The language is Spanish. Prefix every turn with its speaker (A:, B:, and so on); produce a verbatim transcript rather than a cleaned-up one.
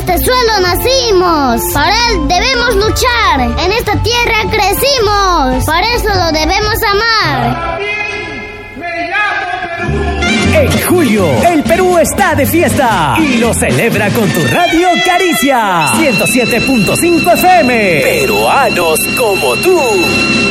A: este suelo nacimos, para él debemos luchar, en esta tierra crecimos, por eso lo debemos amar.
B: En julio, el Perú está de fiesta y lo celebra con tu radio Caricia ciento siete punto cinco F M. Peruanos como tú.